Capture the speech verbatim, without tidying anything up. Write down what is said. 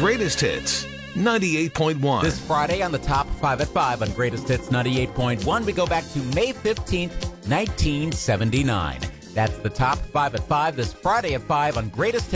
Greatest Hits ninety-eight point one. This Friday on the Top five at five on Greatest Hits ninety-eight point one, we go back to May fifteenth, nineteen seventy-nine. That's the Top five at five this Friday at five on Greatest